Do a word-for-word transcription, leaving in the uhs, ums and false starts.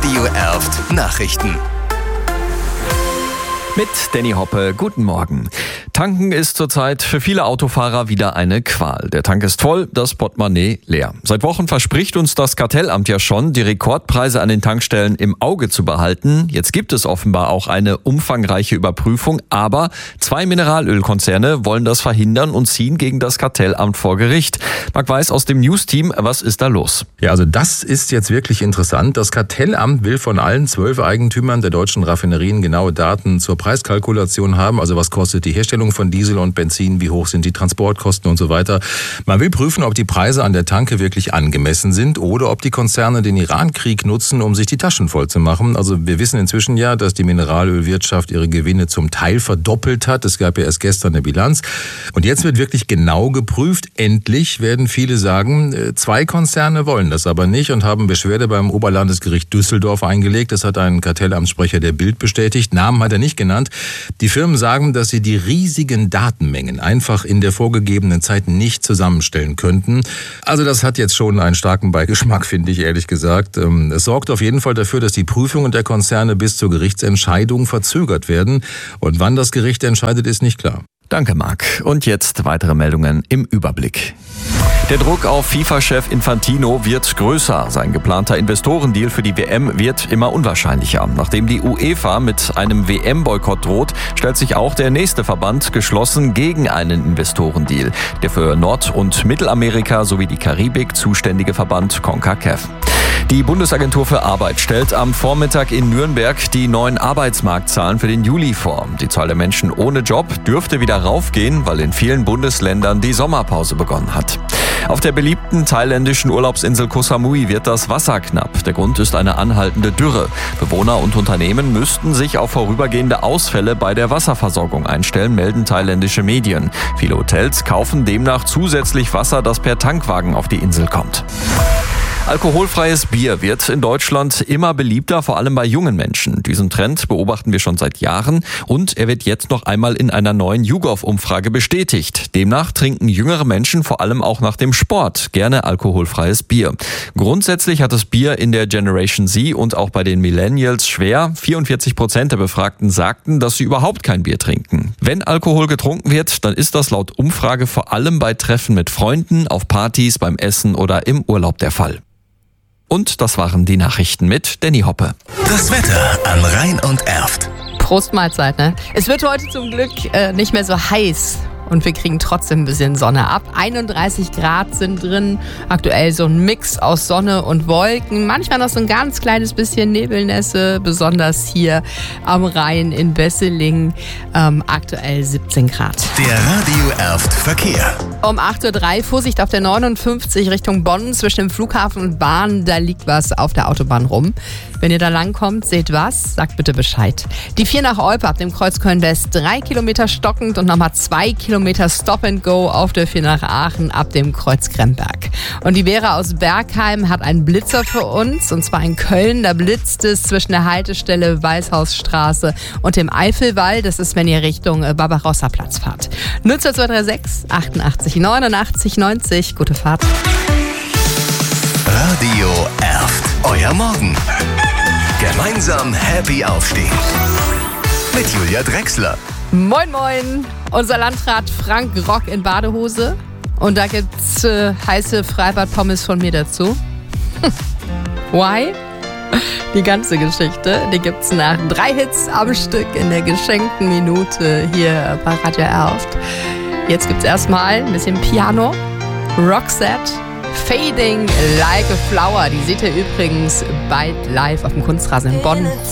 Radio Erft Nachrichten. Mit Danny Hoppe, guten Morgen. Tanken ist zurzeit für viele Autofahrer wieder eine Qual. Der Tank ist voll, das Portemonnaie leer. Seit Wochen verspricht uns das Kartellamt ja schon, die Rekordpreise an den Tankstellen im Auge zu behalten. Jetzt gibt es offenbar auch eine umfangreiche Überprüfung, aber zwei Mineralölkonzerne wollen das verhindern und ziehen gegen das Kartellamt vor Gericht. Marc Weiß aus dem News-Team, was ist da los? Ja, also das ist jetzt wirklich interessant. Das Kartellamt will von allen zwölf Eigentümern der deutschen Raffinerien genaue Daten zur Preiskalkulation haben. Also was kostet die Herstellung von Diesel und Benzin, wie hoch sind die Transportkosten und so weiter. Man will prüfen, ob die Preise an der Tanke wirklich angemessen sind oder ob die Konzerne den Iran-Krieg nutzen, um sich die Taschen voll zu machen. Also wir wissen inzwischen ja, dass die Mineralölwirtschaft ihre Gewinne zum Teil verdoppelt hat. Es gab ja erst gestern eine Bilanz. Und jetzt wird wirklich genau geprüft. Endlich werden viele sagen, zwei Konzerne wollen das aber nicht und haben Beschwerde beim Oberlandesgericht Düsseldorf eingelegt. Das hat ein Kartellamtssprecher der Bild bestätigt. Namen hat er nicht genannt. Die Firmen sagen, dass sie die riesigen Datenmengen einfach in der vorgegebenen Zeit nicht zusammenstellen könnten. Also das hat jetzt schon einen starken Beigeschmack, finde ich ehrlich gesagt. Es sorgt auf jeden Fall dafür, dass die Prüfungen der Konzerne bis zur Gerichtsentscheidung verzögert werden. Und wann das Gericht entscheidet, ist nicht klar. Danke, Marc. Und jetzt weitere Meldungen im Überblick. Der Druck auf FIFA-Chef Infantino wird größer. Sein geplanter Investorendeal für die W M wird immer unwahrscheinlicher. Nachdem die UEFA mit einem W M-Boykott droht, stellt sich auch der nächste Verband geschlossen gegen einen Investorendeal. Der für Nord- und Mittelamerika sowie die Karibik zuständige Verband CONCACAF. Die Bundesagentur für Arbeit stellt am Vormittag in Nürnberg die neuen Arbeitsmarktzahlen für den Juli vor. Die Zahl der Menschen ohne Job dürfte wieder raufgehen, weil in vielen Bundesländern die Sommerpause begonnen hat. Auf der beliebten thailändischen Urlaubsinsel Koh Samui wird das Wasser knapp. Der Grund ist eine anhaltende Dürre. Bewohner und Unternehmen müssten sich auf vorübergehende Ausfälle bei der Wasserversorgung einstellen, melden thailändische Medien. Viele Hotels kaufen demnach zusätzlich Wasser, das per Tankwagen auf die Insel kommt. Alkoholfreies Bier wird in Deutschland immer beliebter, vor allem bei jungen Menschen. Diesen Trend beobachten wir schon seit Jahren und er wird jetzt noch einmal in einer neuen YouGov-Umfrage bestätigt. Demnach trinken jüngere Menschen vor allem auch nach dem Sport gerne alkoholfreies Bier. Grundsätzlich hat das Bier in der Generation Z und auch bei den Millennials schwer. vierundvierzig Prozent der Befragten sagten, dass sie überhaupt kein Bier trinken. Wenn Alkohol getrunken wird, dann ist das laut Umfrage vor allem bei Treffen mit Freunden, auf Partys, beim Essen oder im Urlaub der Fall. Und das waren die Nachrichten mit Danny Hoppe. Das Wetter an Rhein und Erft. Prost Mahlzeit, ne? Es wird heute zum Glück äh, nicht mehr so heiß. Und wir kriegen trotzdem ein bisschen Sonne ab. einunddreißig Grad sind drin. Aktuell so ein Mix aus Sonne und Wolken. Manchmal noch so ein ganz kleines bisschen Nebelnässe. Besonders hier am Rhein in Besseling. Ähm, aktuell siebzehn Grad. Der Radio Erft Verkehr. Um acht Uhr drei Vorsicht auf der neunundfünfzig Richtung Bonn zwischen dem Flughafen und Bahn. Da liegt was auf der Autobahn rum. Wenn ihr da langkommt, seht was, sagt bitte Bescheid. Die vier nach Olpe ab dem Kreuz Köln-West. Drei Kilometer stockend und nochmal zwei Kilometer Stop and Go auf der vier nach Aachen ab dem Kreuz Kremberg. Und die Vera aus Bergheim hat einen Blitzer für uns. Und zwar in Köln. Da blitzt es zwischen der Haltestelle Weißhausstraße und dem Eifelwall. Das ist, wenn ihr Richtung Barbarossa-Platz fahrt. null zwei zwei drei sechs achtundachtzig neunundachtzig neunzig. Gute Fahrt. Radio Erft. Euer Morgen. Gemeinsam happy aufstehen. Mit Julia Drechsler. Moin moin, unser Landrat Frank Rock in Badehose. Und da gibt's äh, heiße Freibad-Pommes von mir dazu. Why? Die ganze Geschichte, die gibt's nach drei Hits am Stück in der geschenkten Minute hier bei Radio Erft. Jetzt gibt's erstmal ein bisschen Piano. Roxette, Fading Like a Flower. Die seht ihr übrigens bald live auf dem Kunstrasen in Bonn.